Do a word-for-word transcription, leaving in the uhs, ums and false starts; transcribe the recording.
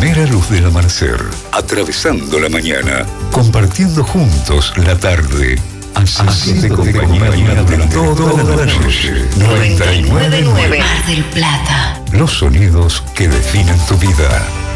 primera luz del amanecer, atravesando la mañana, compartiendo juntos la tarde, haciendo compañía durante toda la noche. noventa y nueve punto nueve Mar del Plata. Los sonidos que definen tu vida.